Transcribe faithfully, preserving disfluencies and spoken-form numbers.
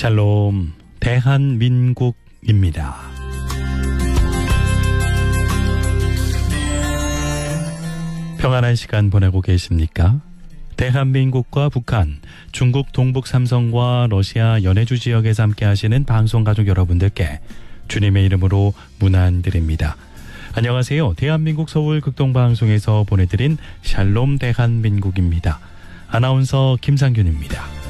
샬롬 대한민국입니다. 평안한 시간 보내고 계십니까? 대한민국과 북한, 중국 동북 삼성과 러시아 연해주 지역에서 함께 하시는 방송가족 여러분들께 주님의 이름으로 문안드립니다. 안녕하세요. 대한민국 서울 극동방송에서 보내드린 샬롬 대한민국입니다. 아나운서 김상균입니다.